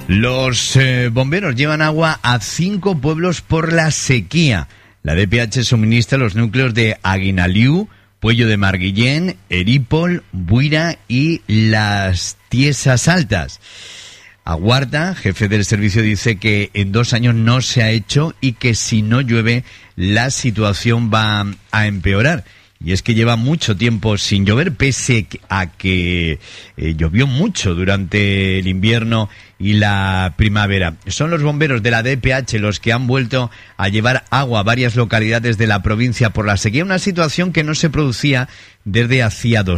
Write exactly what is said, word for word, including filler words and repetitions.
Los eh, bomberos llevan agua a cinco pueblos por la sequía. La D P H suministra los núcleos de Aguinaliu, Puello de Marguillén, Erípol, Buira y Las Tiesas Altas. Aguarda, jefe del servicio, dice que en dos años no se ha hecho y que si no llueve la situación va a empeorar. Y es que lleva mucho tiempo sin llover, pese a que eh, llovió mucho durante el invierno y la primavera. Son los bomberos de la D P H los que han vuelto a llevar agua a varias localidades de la provincia por la sequía, una situación que no se producía desde hacía dos